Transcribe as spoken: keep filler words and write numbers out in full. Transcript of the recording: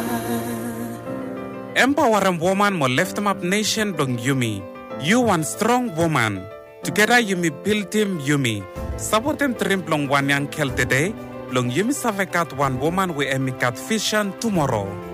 Empowering woman mo lift them up nation dong Yumi. You one strong woman. Together Yumi build him Yumi. Support him trim long one young kel today. Long Yumi savekat one woman we emikat vision tomorrow.